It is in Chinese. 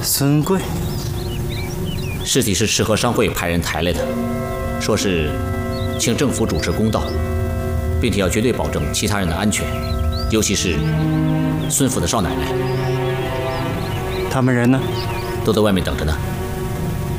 孙贵， 尸体是赤河商会派人抬来的，说是请政府主持公道，并且要绝对保证其他人的安全，尤其是孙府的少奶奶。 他们人呢？ 都在外面等着呢。